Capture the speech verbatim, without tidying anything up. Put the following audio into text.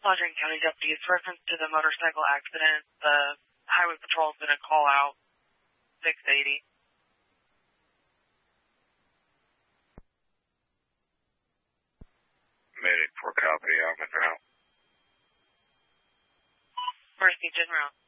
Washington County deputies, reference to the motorcycle accident, the Highway Patrol is going to call out six eighty. Medic for copy, I'm en route. Mercy, en route.